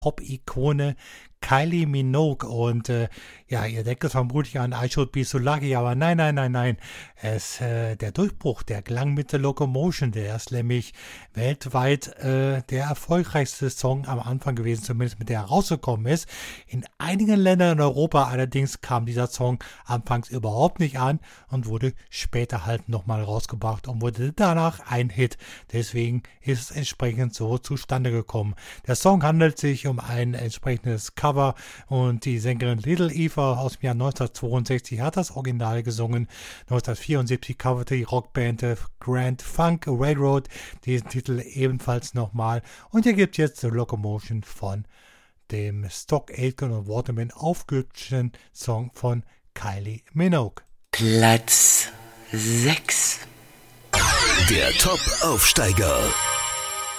Pop-Ikone Kylie Minogue und ihr denkt es vermutlich an I Should Be So Lucky, aber nein. Der Durchbruch, der Klang mit der Locomotion, der ist nämlich weltweit der erfolgreichste Song am Anfang gewesen, zumindest mit der er rausgekommen ist. In einigen Ländern in Europa allerdings kam dieser Song anfangs überhaupt nicht an und wurde später halt nochmal rausgebracht und wurde danach ein Hit. Deswegen ist es entsprechend so zustande gekommen. Der Song handelt sich um ein entsprechendes Cover und die Sängerin Little Eva aus dem Jahr 1962 hat das Original gesungen. 1974 coverte die Rockband Grand Funk Railroad diesen Titel ebenfalls nochmal und hier gibt jetzt The Locomotion von dem Stock Aitken und Waterman aufgeführten Song von Kylie Minogue. Platz 6. Der Top-Aufsteiger.